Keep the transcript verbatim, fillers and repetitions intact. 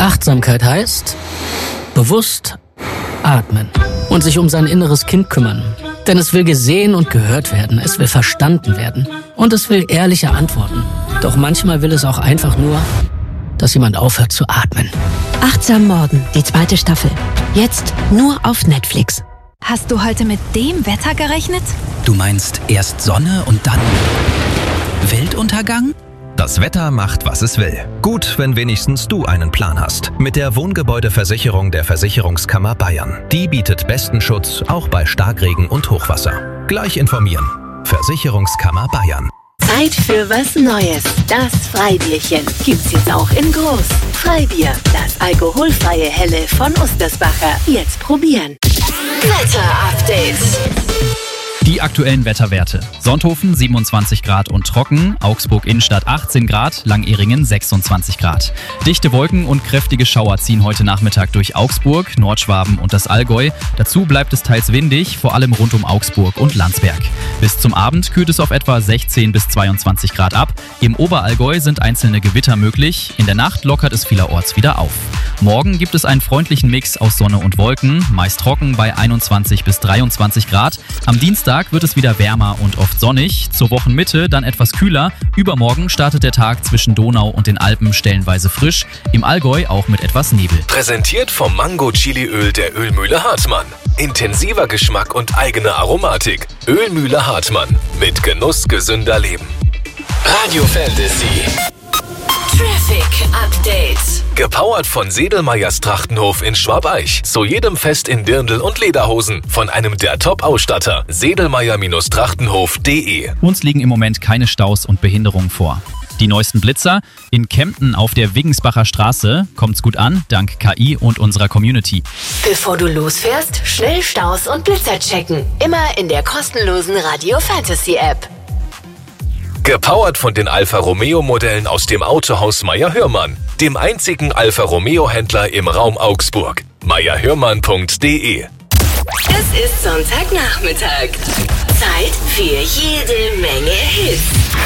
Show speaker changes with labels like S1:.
S1: Achtsamkeit heißt bewusst atmen und sich um sein inneres Kind kümmern. Denn es will gesehen und gehört werden, es will verstanden werden und es will ehrliche Antworten. Doch manchmal will es auch einfach nur, dass jemand aufhört zu atmen.
S2: Achtsam Morden, die zweite Staffel. Jetzt nur auf Netflix.
S3: Hast du heute mit dem Wetter gerechnet?
S4: Du meinst erst Sonne und dann Weltuntergang?
S5: Das Wetter macht, was es will. Gut, wenn wenigstens du einen Plan hast. Mit der Wohngebäudeversicherung der Versicherungskammer Bayern. Die bietet besten Schutz, auch bei Starkregen und Hochwasser. Gleich informieren. Versicherungskammer Bayern.
S6: Zeit für was Neues. Das Freibierchen gibt's jetzt auch in groß. Freibier, das alkoholfreie Helle von Ostersbacher. Jetzt probieren. Wetter-Update.
S7: Die aktuellen Wetterwerte. Sonthofen siebenundzwanzig Grad und trocken, Augsburg Innenstadt achtzehn Grad, Langehringen sechsundzwanzig Grad. Dichte Wolken und kräftige Schauer ziehen heute Nachmittag durch Augsburg, Nordschwaben und das Allgäu. Dazu bleibt es teils windig, vor allem rund um Augsburg und Landsberg. Bis zum Abend kühlt es auf etwa sechzehn bis zweiundzwanzig Grad ab. Im Oberallgäu sind einzelne Gewitter möglich. In der Nacht lockert es vielerorts wieder auf. Morgen gibt es einen freundlichen Mix aus Sonne und Wolken, meist trocken bei einundzwanzig bis dreiundzwanzig Grad. Am Dienstag wird es wieder wärmer und oft sonnig. Zur Wochenmitte dann etwas kühler. Übermorgen startet der Tag zwischen Donau und den Alpen stellenweise frisch. Im Allgäu auch mit etwas Nebel.
S8: Präsentiert vom Mango-Chili-Öl der Ölmühle Hartmann. Intensiver Geschmack und eigene Aromatik. Ölmühle Hartmann. Mit Genuss gesünder Leben. Radio Fantasy.
S6: Traffic Update.
S8: Gepowert von Sedelmeyers Trachtenhof in Schwabeich. Zu jedem Fest in Dirndl und Lederhosen. Von einem der Top-Ausstatter. sedelmeyer Trachtenhof punkt de.
S7: Uns liegen im Moment keine Staus und Behinderungen vor. Die neuesten Blitzer in Kempten auf der Wiggensbacher Straße. Kommt's gut an, dank K I und unserer Community.
S6: Bevor du losfährst, schnell Staus und Blitzer checken. Immer in der kostenlosen Radio Fantasy App.
S8: Gepowert von den Alfa Romeo Modellen aus dem Autohaus Meyer-Hörmann, dem einzigen Alfa Romeo Händler im Raum Augsburg. meyer hörmann punkt de.
S6: Es ist Sonntagnachmittag. Zeit für jede Menge Hits.